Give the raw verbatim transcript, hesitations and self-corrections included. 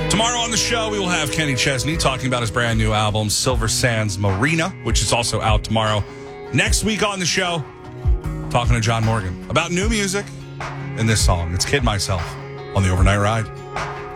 Tomorrow on the show, we will have Kenny Chesney talking about his brand new album, Silver Sands Marina, which is also out tomorrow. Next week on the show, talking to John Morgan about new music and this song. It's Kid Myself on the Overnight Ride.